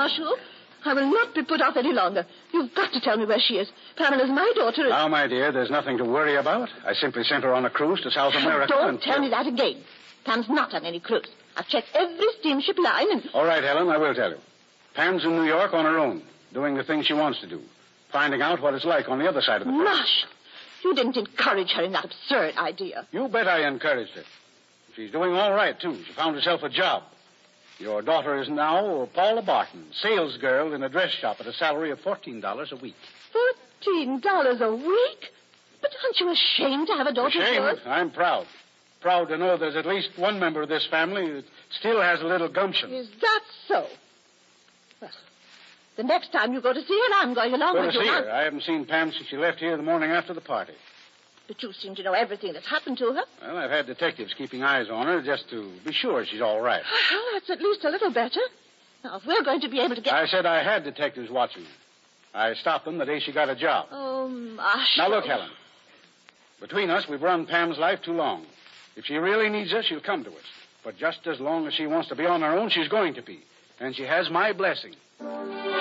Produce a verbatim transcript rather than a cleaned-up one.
Marshal. I will not be put off any longer. You've got to tell me where she is. Pamela's my daughter. Now, my dear, there's nothing to worry about. I simply sent her on a cruise to South America. Don't and... tell me that again. Pam's not on any cruise. I've checked every steamship line and... All right, Helen, I will tell you. Pam's in New York on her own, doing the things she wants to do, finding out what it's like on the other side of the fence. Marshal, you didn't encourage her in that absurd idea. You bet I encouraged her. She's doing all right, too. She found herself a job. Your daughter is now Paula Barton, sales girl in a dress shop at a salary of fourteen dollars a week. Fourteen dollars a week? But aren't you ashamed to have a daughter? Ashamed? I'm proud. Proud to know there's at least one member of this family that still has a little gumption. Is that so? Well, the next time you go to see her, I'm going along Going with to you. see Now. her. I haven't seen Pam since she left here the morning after the party. But you seem to know everything that's happened to her. Well, I've had detectives keeping eyes on her just to be sure she's all right. Well, that's at least a little better. Now, if we're going to be able to get... I said I had detectives watching her. I stopped them the day she got a job. Oh, Marshal. Now, look, Helen. Between us, we've run Pam's life too long. If she really needs us, she'll come to us. But just as long as she wants to be on her own, she's going to be. And she has my blessing.